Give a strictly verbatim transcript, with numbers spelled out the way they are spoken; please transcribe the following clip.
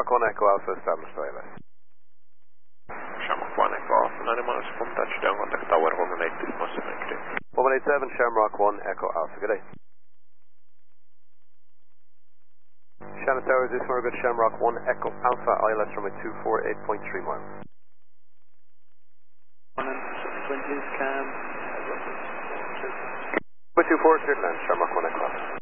Shamrock one Echo Alpha established I L S. Shamrock one Echo Alpha, ninety-one is from touchdown, contact tower one one eight, this must have been good day. one eight seven Shamrock one Echo Alpha, good day. Shannon Tower, this more good Shamrock one Echo Alpha, I L S runway two four eight point three miles. twenty cam. two four, clear land, Shamrock one Echo Alpha.